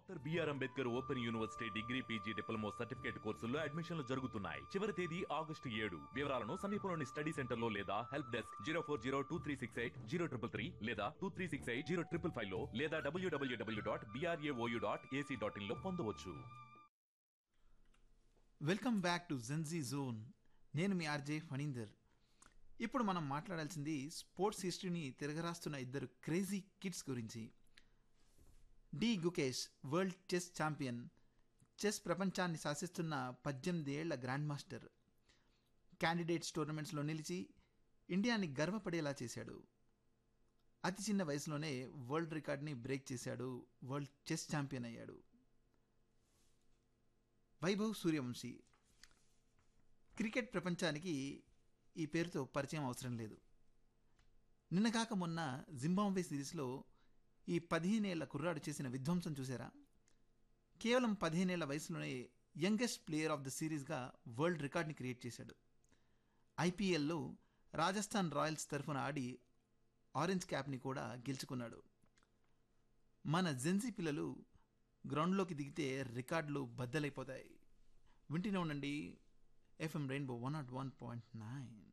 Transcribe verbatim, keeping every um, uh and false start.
Doctor BR Ambedkar open university degree PG diploma certificate కోర్సుల్లో అడ్మిషన్లు జరుగుతున్నాయి. చివరి తేదీ ఆగస్టు ఏడు. వివరాలను సమీపంలోని స్టడీ సెంటర్ లో లేదా help desk zero four zero two three six eight zero triple three లేదా two three six eight zero triple five లో లేదా డబ్ల్యూడబ్ల్యూడబ్ల్యూ dot BRAOU dot AC dot in లో పొందవచ్చు. Welcome back to Gen Z zone. నేను మీ RJ Phanindar. ఇప్పుడు మనం మాట్లాడాల్సింది sports హిస్టరీని తిరగరాస్తున్న ఇద్దరు క్రేజీ కిడ్స్ గురించి. D Gukesh world chess champion, chess ప్రపంచాన్ని శాసిస్తున్న పద్దెనిమిది ఏళ్ల గ్రాండ్ మాస్టర్. క్యాండిడేట్స్ టోర్నమెంట్స్లో నిలిచి ఇండియాని గర్వపడేలా చేశాడు. అతి చిన్న వయసులోనే వరల్డ్ రికార్డ్ని బ్రేక్ చేశాడు, వరల్డ్ చెస్ ఛాంపియన్ అయ్యాడు. వైభవ్ సూర్యవంశీ. క్రికెట్ ప్రపంచానికి ఈ పేరుతో పరిచయం అవసరం లేదు. నిన్నగాక మొన్న జింబాబ్వే సిరీస్లో ఈ పదిహేనేళ్ల కుర్రాడు చేసిన విధ్వంసం చూసారా? కేవలం పదిహేనేళ్ల వయసులోనే youngest player of the సిరీస్గా world రికార్డ్ని create చేశాడు. ఐపీఎల్లో రాజస్థాన్ రాయల్స్ తరఫున ఆడి ఆరెంజ్ క్యాప్ని కూడా గెలుచుకున్నాడు. మన జెన్జీ పిల్లలు గ్రౌండ్లోకి దిగితే రికార్డులు బద్దలైపోతాయి. వింటూనే ఉండండి FM rainbow one not one point nine.